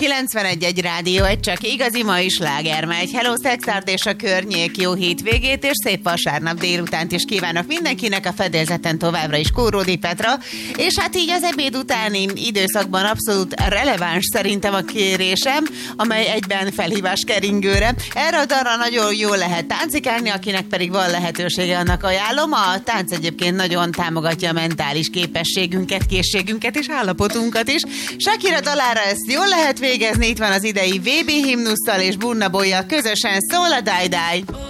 91.1 Rádió, egy csak igazi mai sláger megy. Hello Szexárd és a környék, jó hétvégét és szép vasárnap délutánt is kívánok mindenkinek, a fedélzeten továbbra is Kóródi Petra, és hát így az ebéd utáni időszakban abszolút releváns szerintem a kérésem, amely egyben felhívás keringőre. Erre a dalra nagyon jól lehet táncikálni, akinek pedig van lehetősége, annak ajánlom. A tánc egyébként nagyon támogatja a mentális képességünket, készségünket és állapotunkat is. Shakira dalára ezt jól lehet végezni, itt van az idei VB himnusszal és Burna Boyjal közösen, szól a Die Die.